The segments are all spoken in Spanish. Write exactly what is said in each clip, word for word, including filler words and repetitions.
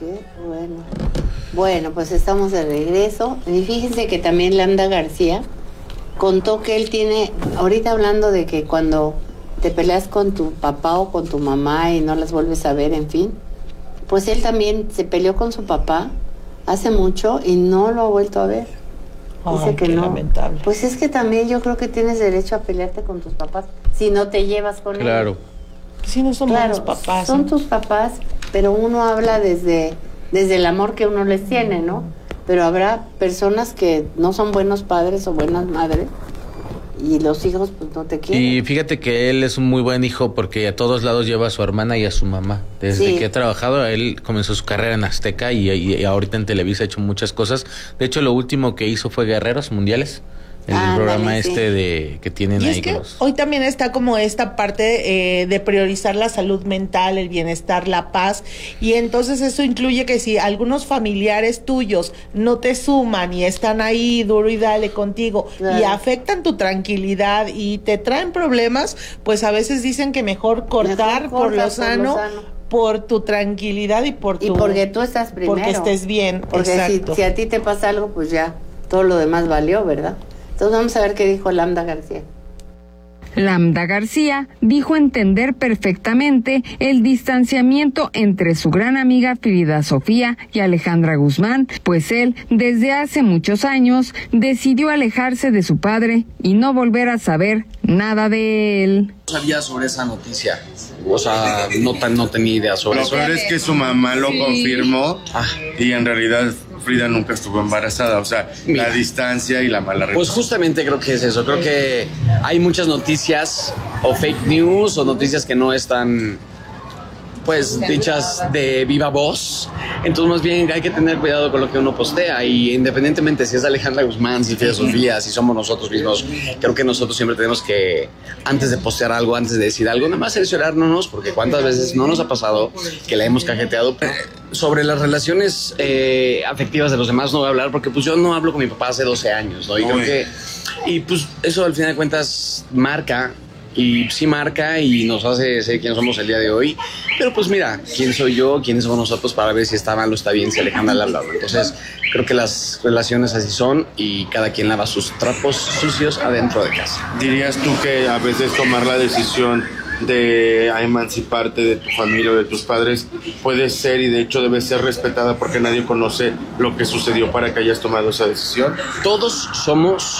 qué bueno. Bueno, pues estamos de regreso. Y fíjense que también Lambda García contó que él tiene, ahorita hablando de que cuando te peleas con tu papá o con tu mamá y no las vuelves a ver, en fin, pues él también se peleó con su papá hace mucho y no lo ha vuelto a ver. Dice Ay, que qué no. lamentable. Pues es que también yo creo que tienes derecho a pelearte con tus papás si no te llevas con ellos. Claro. Si no son Claro, buenos papás. son ¿no? tus papás, pero uno habla desde, desde el amor que uno les tiene, ¿no? Pero habrá personas que no son buenos padres o buenas madres y los hijos pues no te quieren. Y fíjate que él es un muy buen hijo porque a todos lados lleva a su hermana y a su mamá. Desde Sí. que ha trabajado, él comenzó su carrera en Azteca y, y, y ahorita en Televisa ha hecho muchas cosas. De hecho, lo último que hizo fue Guerreros Mundiales, el Ándale, programa sí. este de que tienen Y ahí es que con los- hoy también está como esta parte eh, de priorizar la salud mental, el bienestar, la paz, y entonces eso incluye que si algunos familiares tuyos no te suman y están ahí duro y dale contigo Claro. y afectan tu tranquilidad y te traen problemas, pues a veces dicen que mejor cortar Mejor por, corta lo por lo sano, sano. por tu tranquilidad y por tu... Y porque tú estás primero. Porque estés bien, Porque si, exacto. si a ti te pasa algo, pues ya todo lo demás valió, ¿verdad? Entonces vamos a ver qué dijo Lambda García. Lambda García dijo entender perfectamente el distanciamiento entre su gran amiga Frida Sofía y Alejandra Guzmán, pues él, desde hace muchos años, decidió alejarse de su padre y no volver a saber nada de él. No sabía sobre esa noticia, o sea, no, tan, no tenía idea sobre Lo eso. peor es que su mamá lo Sí. confirmó Ah. y en realidad Frida nunca estuvo embarazada, o sea, Mira. la distancia y la mala Pues relación. justamente creo que es eso, creo que hay muchas noticias o fake news o noticias que no están pues dichas de viva voz, entonces más bien hay que tener cuidado con lo que uno postea y independientemente si es Alejandra Guzmán, si es Frida Sofía, si somos nosotros mismos, creo que nosotros siempre tenemos que, antes de postear algo, antes de decir algo, nada más cerciorarnos, porque cuántas veces no nos ha pasado que la hemos cajeteado. Sobre las relaciones eh, afectivas de los demás no voy a hablar porque pues yo no hablo con mi papá hace doce años, ¿no? Y creo Uy. que, y pues eso al final de cuentas marca, y sí marca y nos hace ser quién somos el día de hoy, pero pues mira, quién soy yo, quiénes somos nosotros para ver si está mal o está bien, si Alejandra le habla. Entonces creo que las relaciones así son y cada quien lava sus trapos sucios adentro de casa. ¿Dirías tú que a veces tomar la decisión de emanciparte de tu familia o de tus padres puede ser y de hecho debe ser respetada porque nadie conoce lo que sucedió para que hayas tomado esa decisión? Todos somos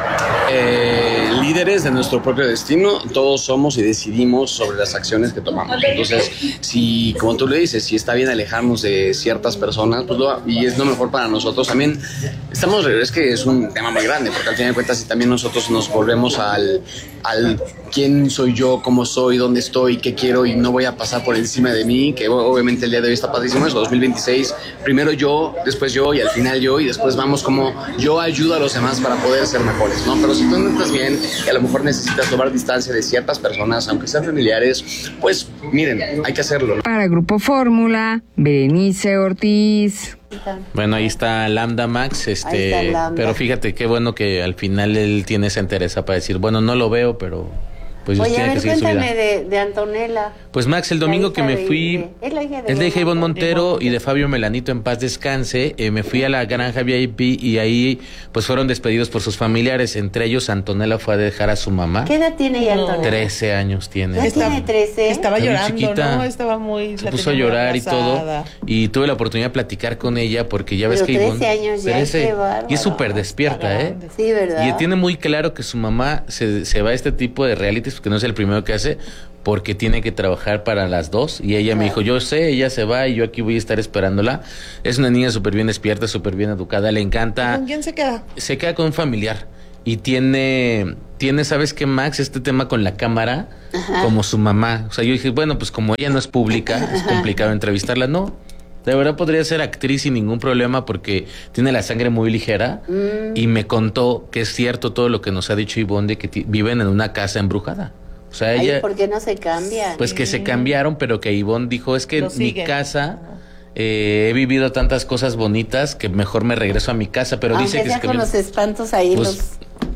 eh, líderes de nuestro propio destino, todos somos y decidimos sobre las acciones que tomamos. Entonces, si, como tú le dices, si está bien alejarnos de ciertas personas, pues lo, y es lo mejor para nosotros, también estamos, es que es un tema muy grande, porque al final de cuentas, si también nosotros nos volvemos al, al quién soy yo, cómo soy, dónde estoy, qué quiero y no voy a pasar por encima de mí, que obviamente el día de hoy está padrísimo, eso, dos mil veintiséis, primero yo, después yo y al final yo y después vamos como yo ayudo a los demás para poder ser mejores, ¿no? Pero si tú no estás bien y a lo mejor necesitas tomar distancia de ciertas personas, aunque sean familiares, pues miren, hay que hacerlo, ¿no? Para Grupo Fórmula, Berenice Ortiz. Bueno, ahí está Lambda Max, este, Ahí está Lambda. pero fíjate qué bueno que al final él tiene esa entereza para decir, bueno, no lo veo, pero pues Oye, a tiene ver, que seguir su vida. cuéntame de, de Antonella. Pues Max, el La domingo hija que me de- fui, de- es la hija de es de Ivonne Ivonne Montero Montero. y de Fabio Melanito, en paz descanse, eh, me fui a la granja V I P y ahí pues fueron despedidos por sus familiares, entre ellos Antonella fue a dejar a su mamá, ¿Qué edad tiene ya Antonella? trece años tiene. Ya Está- tiene trece. Estaba Está muy llorando, chiquita. ¿no? Estaba muy... Se la puso a tenía muy llorar y todo, abrazada. y tuve la oportunidad de platicar con ella porque ya ves Pero que trece Ivonne, años ya, qué bárbaro. y es súper despierta, Está ¿eh? grande. Sí, ¿verdad? Y tiene muy claro que su mamá se, se va a este tipo de realities, porque no es el primero que hace, porque tiene que trabajar para las dos. Y ella me dijo, yo sé, ella se va y yo aquí voy a estar esperándola. Es una niña súper bien despierta, súper bien educada, le encanta. ¿Con quién se queda? Se queda con un familiar. Y tiene, tiene, ¿sabes qué, Max? Este tema con la cámara, como su mamá. O sea, yo dije, bueno, pues como ella no es pública, es complicado entrevistarla. No, de verdad podría ser actriz sin ningún problema porque tiene la sangre muy ligera. Mm. Y me contó que es cierto todo lo que nos ha dicho Ivonne de que ti- viven en una casa embrujada. O sea, Ay, ella, ¿por qué no se cambian? pues que se cambiaron, pero que Ivonne dijo, es que Lo en mi siguen. casa eh, he vivido tantas cosas bonitas que mejor me regreso a mi casa, pero Aunque dice que sea es que con vi- los espantos ahí, pues, los...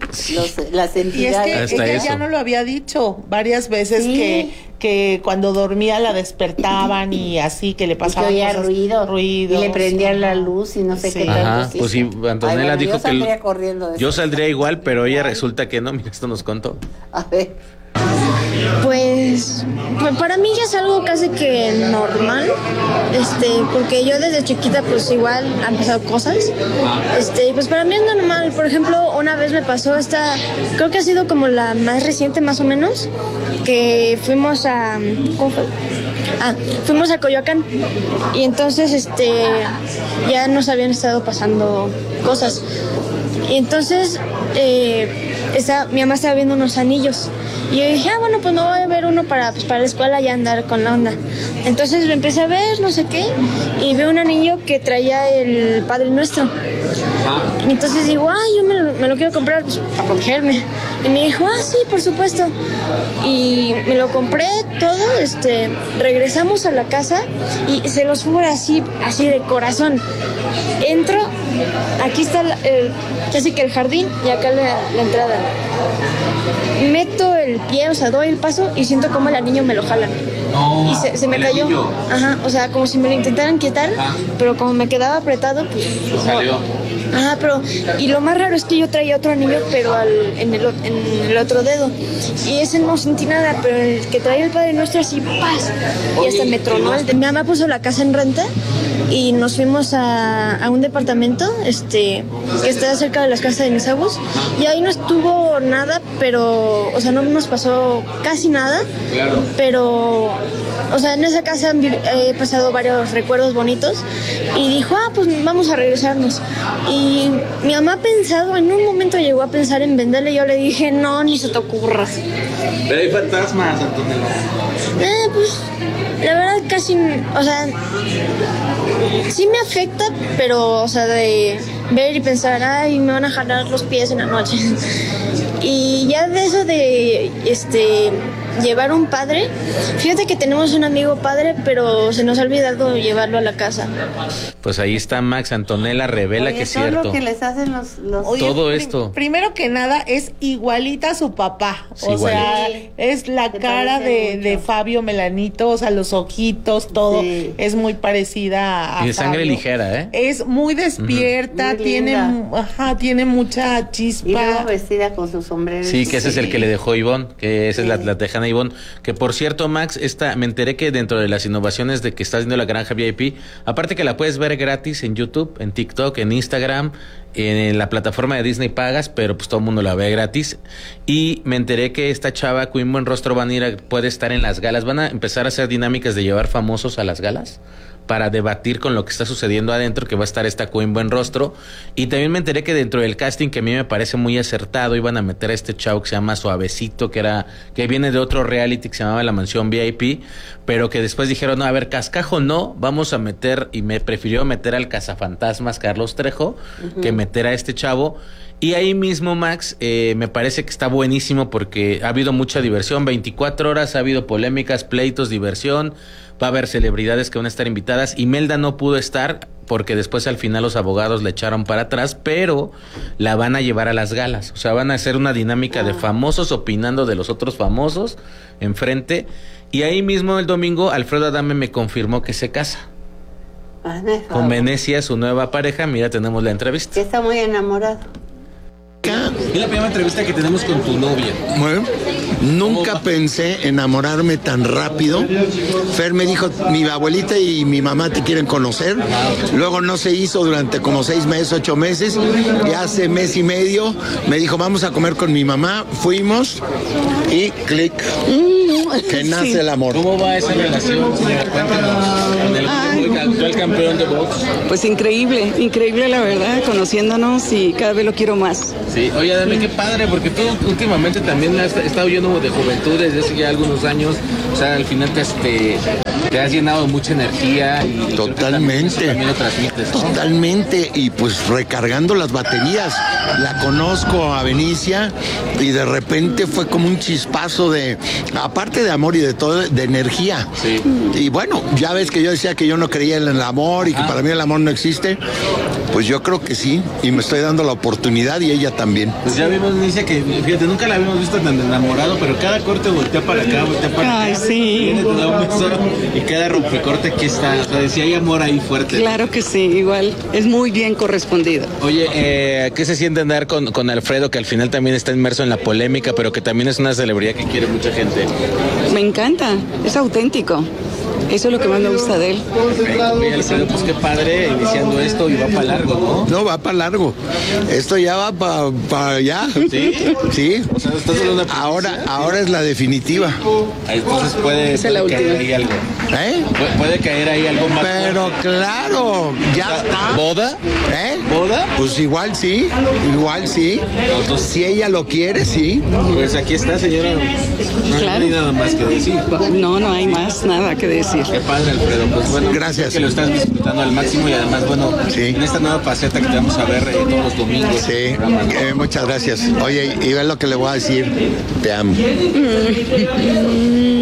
los, las entidades. Y es que ella ya no lo había dicho varias veces, sí, que, que cuando dormía la despertaban y así, que le pasaban y que oía cosas, ruido, ruidos, y le prendían la luz y no sé sí. qué tanto. Ajá, pues sí, Antonella Ay, bueno, dijo yo que el, corriendo de yo eso. saldría igual, pero ella resulta que no. Mira, esto nos contó. A ver. Pues para mí ya es algo casi que normal, este, porque yo desde chiquita pues igual han pasado cosas, este, pues para mí es normal. Por ejemplo, una vez me pasó esta, creo que ha sido como la más reciente más o menos, que fuimos a, ¿cómo fue? Ah, fuimos a Coyoacán y entonces este, ya nos habían estado pasando cosas y entonces eh, esa, mi mamá estaba viendo unos anillos. Y yo dije, ah, bueno, pues me voy a ver uno para, pues, para la escuela y andar con la onda. Entonces lo empecé a ver, no sé qué, y veo un anillo que traía el Padre Nuestro. Y entonces digo, ah, yo me lo, me lo quiero comprar pues, para protegerme. Y me dijo, ah, sí, por supuesto. Y me lo compré todo, este, regresamos a la casa y se los juro así, así de corazón. Entro, aquí está el, el, casi que el jardín y acá la, la entrada. Meto el pie, o sea, doy el paso y siento como el anillo me lo jalan. No, y se, se me cayó. Anillo. Ajá, o sea, como si me lo intentaran quitar, ah, pero como me quedaba apretado, pues... Salió. Ajá, pero... Y lo más raro es que yo traía otro anillo, pero al, en, el, en el otro dedo. Y ese no sentí nada, pero el que traía el Padre Nuestro así, ¡paz! Y hasta me tronó. El de, mi mamá puso la casa en renta y nos fuimos a, a un departamento este, que está cerca de las casas de mis abuelos. Y ahí no estuvo nada, pero... O sea, no nos pasó casi nada. Claro. Pero... O sea, en esa casa he pasado varios recuerdos bonitos y dijo, ah, pues vamos a regresarnos. Y mi mamá ha pensado, en un momento llegó a pensar en venderle y yo le dije, no, ni se te ocurra. Pero hay fantasmas, Antonella. Eh, pues, la verdad casi, o sea, sí me afecta, pero, o sea, de ver y pensar, ay, me van a jalar los pies en la noche. Y ya de eso de, este... llevar un padre, fíjate que tenemos un amigo padre, pero se nos ha olvidado llevarlo a la casa. Pues ahí está Max. Antonella revela. Oye, que es todo cierto. Lo que les hacen los, los... Oye, todo prim- esto. Primero que nada es igualita a su papá. Sí, o igual. sea, es la Te cara de, mucho. de Fabio Melanito, o sea, los ojitos, todo Sí. es muy parecida a Y de sangre Fabio. ligera, ¿eh? Es muy despierta, Muy tiene, linda. ajá, tiene mucha Y luego chispa. vestida con su sombrero. Sí, que ese es el que le dejó Ivonne, que esa Sí. es la, la tejana Ivonne. Que por cierto, Max, esta, me enteré que dentro de las innovaciones de que está haciendo la Granja V I P, aparte que la puedes ver gratis en YouTube, en TikTok, en Instagram, en la plataforma de Disney pagas, pero pues todo el mundo la ve gratis. Y me enteré que esta chava, Queen Buenrostro, van a ir a, puede estar en las galas, van a empezar a hacer dinámicas de llevar famosos a las galas para debatir con lo que está sucediendo adentro, que va a estar esta Queen Buenrostro. Y también me enteré que dentro del casting, que a mí me parece muy acertado, iban a meter a este chavo que se llama Suavecito, que era que viene de otro reality que se llamaba La Mansión V I P, pero que después dijeron, no, a ver, cascajo no, vamos a meter, y me prefirió meter al cazafantasmas Carlos Trejo, uh-huh, que meter a este chavo. Y ahí mismo, Max, eh, me parece que está buenísimo porque ha habido mucha diversión, veinticuatro horas, ha habido polémicas, pleitos, diversión, va a haber celebridades que van a estar invitadas. Imelda no pudo estar porque después al final los abogados le echaron para atrás, pero la van a llevar a las galas. O sea, van a hacer una dinámica ah. de famosos opinando de los otros famosos enfrente. Y ahí mismo el domingo Alfredo Adame me confirmó que se casa. Ah, con Venecia, su nueva pareja. Mira, tenemos la entrevista. Que está muy enamorado. Es la primera entrevista que tenemos con tu novia. Bueno, nunca pensé enamorarme tan rápido. Fer me dijo, mi abuelita y mi mamá te quieren conocer. Luego no se hizo durante como seis meses, ocho meses. Y hace mes y medio me dijo, vamos a comer con mi mamá. Fuimos y clic. Que nace sí. el amor. ¿Cómo va esa relación, señora? Cuéntanos. Con el Ay, actual campeón de box. Pues increíble, increíble la verdad, conociéndonos y cada vez lo quiero más. Sí, oye, Adame, qué padre, porque tú últimamente también has estado oyendo de juventud desde hace ya algunos años. O sea, al final te, te, te has llenado de mucha energía. Y totalmente. También, también lo transmites, ¿no? Totalmente, y pues recargando las baterías. La conozco a Benicia y de repente fue como un chispazo de, aparte de amor y de todo, de energía. Sí. Y bueno, ya ves que yo decía que yo no creía en el amor y que ah. para mí el amor no existe. Pues yo creo que sí, y me estoy dando la oportunidad y ella también. Pues ya vimos, dice que, fíjate, nunca la habíamos visto tan enamorado, pero cada corte voltea para acá, voltea para Ay, acá. sí. Viene, te da un beso, y cada rompecorte aquí está. O sea, decía, hay amor ahí fuerte. Claro que sí, igual. Es muy bien correspondido. Oye, eh, ¿qué se siente andar con, con Alfredo, que al final también está inmerso en la polémica, pero que también es una celebridad que quiere mucha gente? Me encanta, es auténtico. Eso es lo que más me gusta de él. Oye, Alfredo, pues qué padre iniciando esto y va para largo, ¿no? No, va para largo. Esto ya va para pa allá. ¿Sí? Sí. O sea, estás hablando de Ahora, ahora es la definitiva. Entonces puede, Esa es la puede caer última. ahí algo. ¿Eh? Puede, puede caer ahí algo más. Pero claro, ya está. ¿Boda? ¿Eh? ¿Boda? Pues igual sí, igual sí. Si ella lo quiere, sí. Pues aquí está, señora. No, Claro. no hay nada más que decir. No, no hay más nada que decir. Qué padre, Alfredo. Pues bueno, Gracias. que lo estás disfrutando al máximo y además, bueno, Sí. en esta nueva faceta que te vamos a ver eh, todos los domingos. Sí, eh, muchas gracias. Oye, y ve lo que le voy a decir. Te amo.